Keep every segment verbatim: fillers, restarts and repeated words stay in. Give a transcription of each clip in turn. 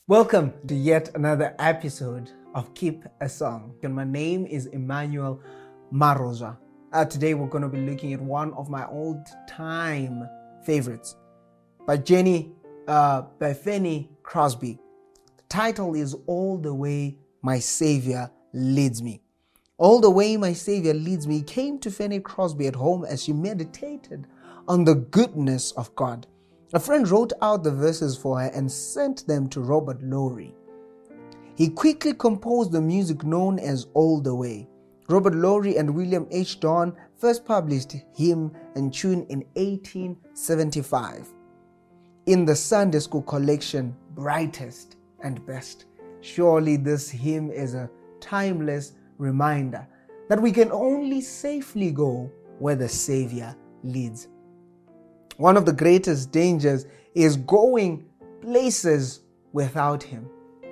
Welcome to yet another episode of Keep a Song. And my name is Emmanuel Maroza. Uh, today we're going to be looking at one of my old-time favorites by Jenny, uh, by Fanny Crosby. The title is All the Way My Savior Leads Me. All the way my Savior leads me came to Fanny Crosby at home as she meditated on the goodness of God. A friend wrote out the verses for her and sent them to Robert Lowry. He quickly composed the music known as All the Way. Robert Lowry and William H. Don first published hymn and tune in eighteen seventy-five. In the Sunday School collection, Brightest and Best. Surely this hymn is a timeless reminder that we can only safely go where the Savior leads. One of the greatest dangers is going places without Him.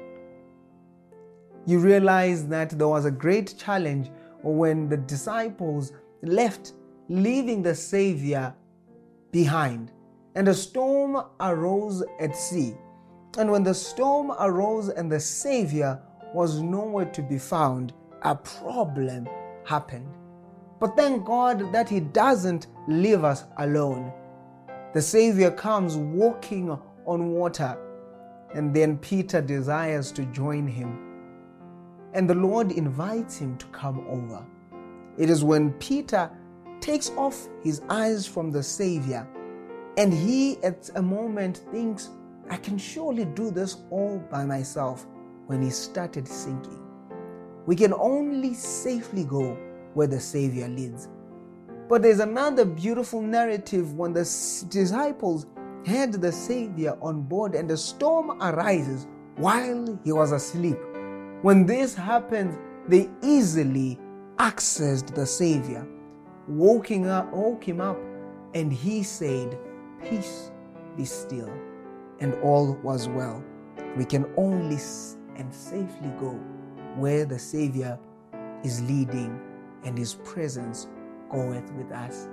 You realize that there was a great challenge when the disciples left, leaving the Savior behind. And a storm arose at sea. And when the storm arose and the Savior was nowhere to be found, a problem happened. But thank God that He doesn't leave us alone. The Savior comes walking on water, and then Peter desires to join Him. And the Lord invites him to come over. It is when Peter takes off his eyes from the Savior, and he at a moment thinks, I can surely do this all by myself, when he started sinking. We can only safely go where the Savior leads. But there's another beautiful narrative when the disciples had the Savior on board and the storm arises while he was asleep. When this happens, they easily accessed the Savior, woking up, woke him up, and he said, Peace, be still, and all was well. We can only and safely go where the Savior is leading and His presence goeth with us.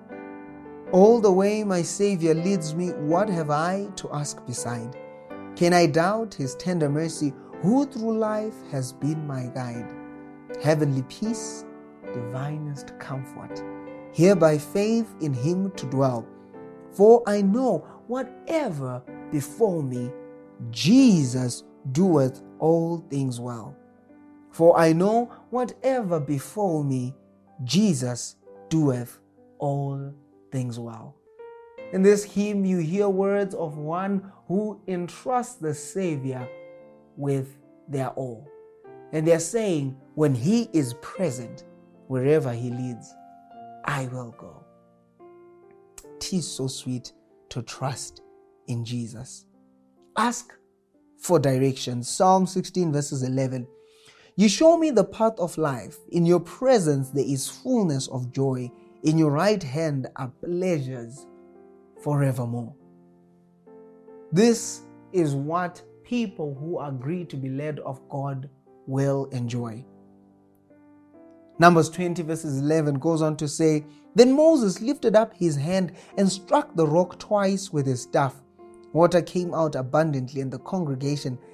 All the way my Savior leads me, what have I to ask beside? Can I doubt His tender mercy, who through life has been my guide? Heavenly peace, divinest comfort, here by faith in Him to dwell. For I know whatever befall me, Jesus doeth all things well. For I know whatever befall me, Jesus doeth all things well. In this hymn, you hear words of one who entrusts the Savior with their all. And they're saying, when He is present, wherever He leads, I will go. It is so sweet to trust in Jesus. Ask for direction. Psalm sixteen verses eleven. You show me the path of life. In your presence there is fullness of joy. In your right hand are pleasures forevermore. This is what people who agree to be led of God will enjoy. Numbers twenty verses eleven goes on to say, Then Moses lifted up his hand and struck the rock twice with his staff. Water came out abundantly, and the congregation